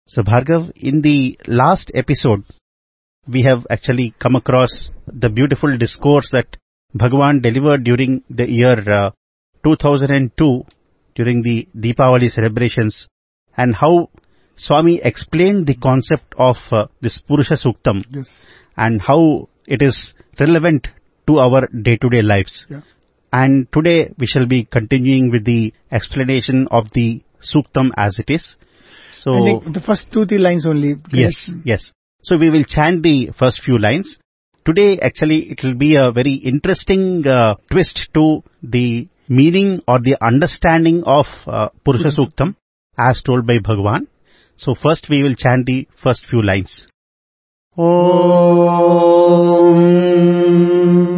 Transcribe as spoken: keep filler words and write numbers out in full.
So Bhargav, in the last episode, we have actually come across the beautiful discourse that Bhagavan delivered during the year uh, two thousand two, during the Deepavali celebrations, and how Swami explained the concept of uh, this Purusha Suktam, Yes. and how it is relevant to our day-to-day lives. Yeah. And today we shall be continuing with the explanation of the Suktam as it is. So, I think the first two, three lines only. yes, yes. So we will chant the first few lines. Today actually it will be a very interesting uh, twist to the meaning or the understanding of uh, Purusha Suktam as told by Bhagavan. So first we will chant the first few lines. Om